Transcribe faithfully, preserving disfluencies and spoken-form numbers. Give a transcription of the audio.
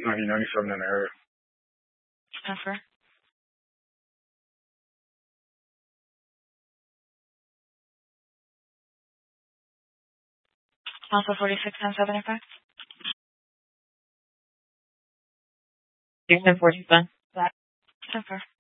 nineteen ninety-seven in the area. Transfer. Also forty-six ten seven effect. six ten forty-seven. Transfer.